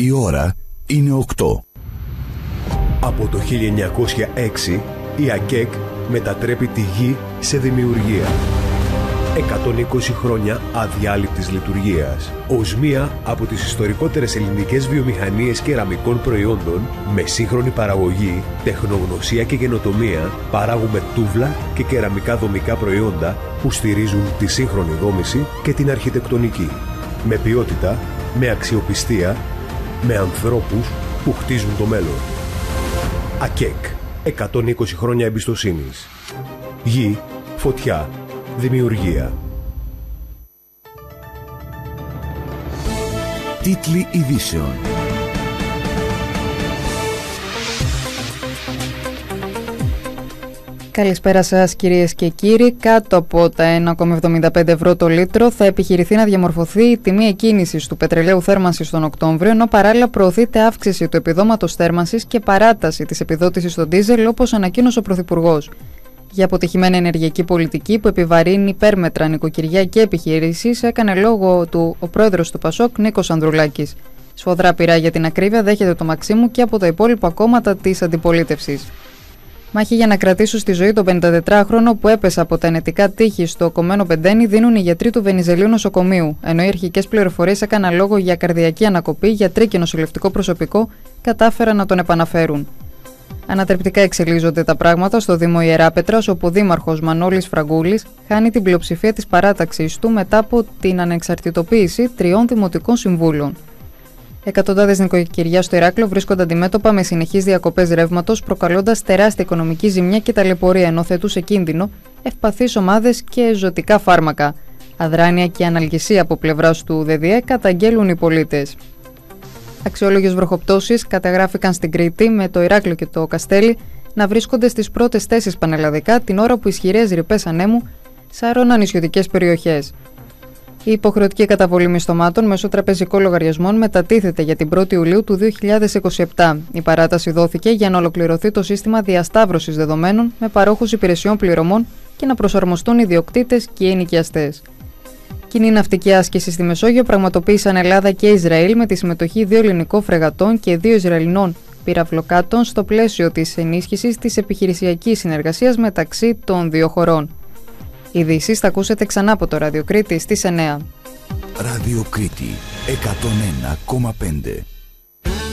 Η ώρα είναι 8. Από το 1906 η ΑΚΕΚ μετατρέπει τη γη σε δημιουργία. 120 χρόνια αδιάλειπτης λειτουργίας. Ως μία από τις ιστορικότερες ελληνικές βιομηχανίες κεραμικών προϊόντων, με σύγχρονη παραγωγή, τεχνογνωσία και καινοτομία, παράγουμε τούβλα και κεραμικά δομικά προϊόντα που στηρίζουν τη σύγχρονη δόμηση και την αρχιτεκτονική. Με ποιότητα, με αξιοπιστία, με ανθρώπους που χτίζουν το μέλλον. ΑΚΕΚ. 120 χρόνια εμπιστοσύνης. Γη, φωτιά, δημιουργία. Τίτλοι ειδήσεων. Καλησπέρα σας κυρίες και κύριοι. Κάτω από τα 1,75 ευρώ το λίτρο θα επιχειρηθεί να διαμορφωθεί η τιμή εκκίνησης του πετρελαίου θέρμανσης τον Οκτώβριο, ενώ παράλληλα προωθείται αύξηση του επιδόματος θέρμανσης και παράταση της επιδότησης στον ντίζελ, όπως ανακοίνωσε ο Πρωθυπουργός. Για αποτυχημένη ενεργειακή πολιτική που επιβαρύνει υπέρμετρα νοικοκυριά και επιχειρήσεις, έκανε λόγο του ο πρόεδρος του ΠΑΣΟΚ, Νίκος Ανδρουλάκης. Σφοδρά πειρά για την ακρίβεια δέχεται το Μαξίμου και από τα υπόλοιπα κόμματα της αντιπολίτευσης. Μάχη για να κρατήσουν στη ζωή τον 54χρονο που έπεσε από τα ενετικά τείχη στο κομμένο Πεντένι δίνουν οι γιατροί του Βενιζελίου νοσοκομείου. Ενώ οι αρχικές πληροφορίες έκαναν λόγο για καρδιακή ανακοπή, γιατροί και νοσηλευτικό προσωπικό κατάφεραν να τον επαναφέρουν. Ανατρεπτικά εξελίσσονται τα πράγματα στο Δήμο Ιεράπετρας, όπου ο Δήμαρχος Μανώλης Φραγκούλης χάνει την πλειοψηφία της παράταξης του μετά από την ανεξαρτητοποίηση 3 δημοτικών συμβούλων. Εκατοντάδες νοικοκυριά στο Ηράκλειο βρίσκονται αντιμέτωπα με συνεχείς διακοπές ρεύματος, προκαλώντας τεράστια οικονομική ζημιά και ταλαιπωρία, ενώ θέτουν σε κίνδυνο ευπαθείς ομάδες και ζωτικά φάρμακα. Αδράνεια και αναλγησία από πλευράς του ΔΔΕ καταγγέλουν οι πολίτες. Αξιόλογες βροχοπτώσεις καταγράφηκαν στην Κρήτη, με το Ηράκλειο και το Καστέλι να βρίσκονται στις πρώτες θέσεις πανελλαδικά, την ώρα που ισχυρές ρηπές ανέμου σάρωναν νησιωτικές περιοχές. Η υποχρεωτική καταβολή μισθωμάτων μέσω τραπεζικών λογαριασμών μετατίθεται για την 1η Ιουλίου του 2027. Η παράταση δόθηκε για να ολοκληρωθεί το σύστημα διασταύρωσης δεδομένων με παρόχους υπηρεσιών πληρωμών και να προσαρμοστούν οι ιδιοκτήτες και οι ενοικιαστές. Κοινή ναυτική άσκηση στη Μεσόγειο πραγματοποίησαν Ελλάδα και Ισραήλ με τη συμμετοχή 2 ελληνικών φρεγατών και 2 Ισραηλινών πυραυλοκάτων στο πλαίσιο της ενίσχυσης της επιχειρησιακής συνεργασίας μεταξύ των 2 χωρών. Ειδήσεις θα ακούσετε ξανά από το Ράδιο Κρήτη στις 9. Ράδιο Κρήτη 101,5.